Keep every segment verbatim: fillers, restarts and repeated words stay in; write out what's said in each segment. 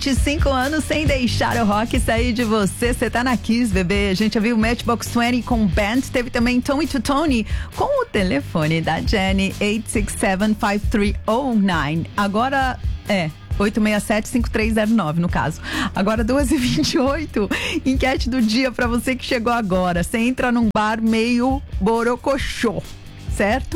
vinte e cinco anos sem deixar o rock sair de você. Você tá na Kiss, bebê. A gente ouviu Matchbox vinte com Band. Teve também Tony to Tony com o telefone da Jenny, oito seis sete, cinco três zero nove. Agora, é... oito seis sete, cinco três zero nove, no caso. Agora, duas e vinte e oito. Enquete do dia pra você que chegou agora. Você entra num bar meio borocochô, certo?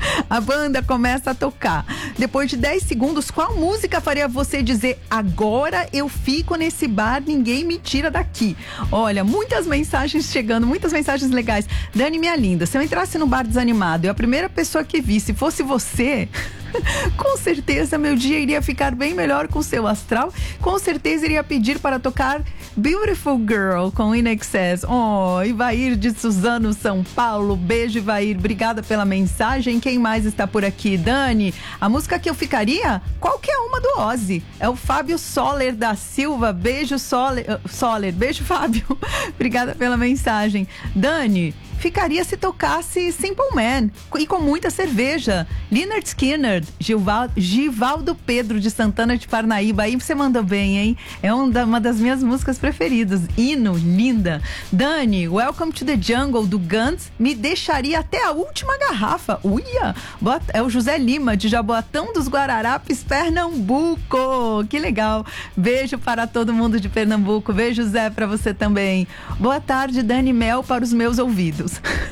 A banda começa a tocar. Depois de dez segundos, qual música faria você dizer: agora eu fico nesse bar, ninguém me tira daqui? Olha, muitas mensagens chegando, muitas mensagens legais. Dani, minha linda, se eu entrasse no bar desanimado e a primeira pessoa que visse fosse você, com certeza meu dia iria ficar bem melhor com seu astral. Com certeza iria pedir para tocar Beautiful Girl com In Excess. Oh, Ivair de Suzano, São Paulo. Beijo, Ivair. Obrigada pela mensagem. Quem mais está por aqui? Dani, a música que eu ficaria? Qualquer uma do Ozzy. É o Fábio Soler da Silva. Beijo, Soler. Soler. Beijo, Fábio. Obrigada pela mensagem. Dani, ficaria se tocasse Simple Man e com muita cerveja. Lynyrd Skynyrd, Gilval, Givaldo Pedro de Santana de Parnaíba. Aí você mandou bem, hein? É uma das minhas músicas preferidas. Hino, linda. Dani, Welcome to the Jungle do Guns me deixaria até a última garrafa. Uia! É o José Lima de Jaboatão dos Guararapes, Pernambuco. Que legal. Beijo para todo mundo de Pernambuco. Beijo, Zé, para você também. Boa tarde, Dani Mel, para os meus ouvidos.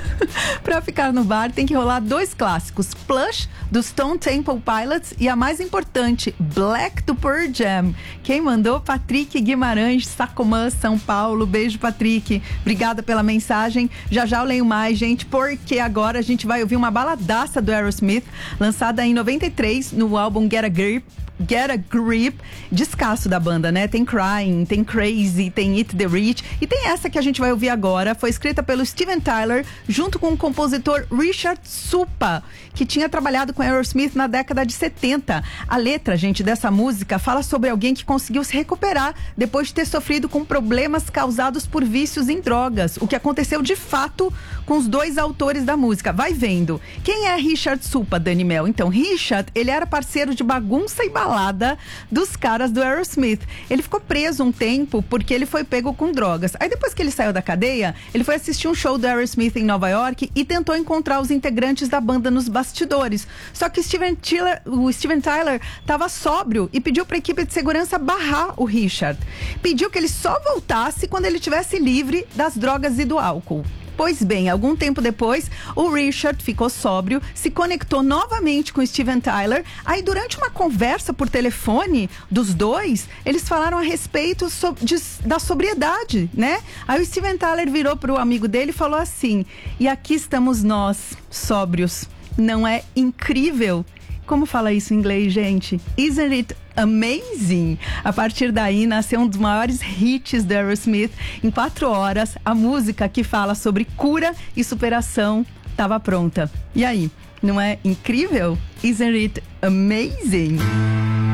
Pra ficar no bar tem que rolar dois clássicos: Plush do Stone Temple Pilots e a mais importante, Black do Pearl Jam. Quem mandou? Patrick Guimarães, Sacomã, São Paulo. Beijo, Patrick, obrigada pela mensagem. Já já eu leio mais, gente, porque agora a gente vai ouvir uma baladaça do Aerosmith, lançada em noventa e três no álbum Get a Grip. Get a Grip, descasso da banda, né? Tem Crying, tem Crazy, tem Eat the Rich e tem essa que a gente vai ouvir agora. Foi escrita pelo Steven Tyler junto com o compositor Richard Supa, que tinha trabalhado com Aerosmith na década de setenta. A letra, gente, dessa música fala sobre alguém que conseguiu se recuperar depois de ter sofrido com problemas causados por vícios em drogas, o que aconteceu de fato com os dois autores da música. Vai vendo. Quem é Richard Supa, Dani Mel? Então, Richard, ele era parceiro de bagunça e balada dos caras do Aerosmith. Ele ficou preso um tempo porque ele foi pego com drogas. Aí depois que ele saiu da cadeia, ele foi assistir um show do Aerosmith em Nova York e tentou encontrar os integrantes da banda nos bastidores. Só que Steven Tyler, o Steven Tyler estava sóbrio e pediu para a equipe de segurança barrar o Richard. Pediu que ele só voltasse quando ele estivesse livre das drogas e do álcool. Pois bem, algum tempo depois, o Richard ficou sóbrio, se conectou novamente com o Steven Tyler. Aí, durante uma conversa por telefone dos dois, eles falaram a respeito so- de, da sobriedade, né? Aí o Steven Tyler virou pro amigo dele e falou assim: e aqui estamos nós, sóbrios. Não é incrível? Como fala isso em inglês, gente? Isn't it amazing? A partir daí nasceu um dos maiores hits do Aerosmith. Em quatro horas, a música que fala sobre cura e superação estava pronta. E aí, não é incrível? Isn't it amazing?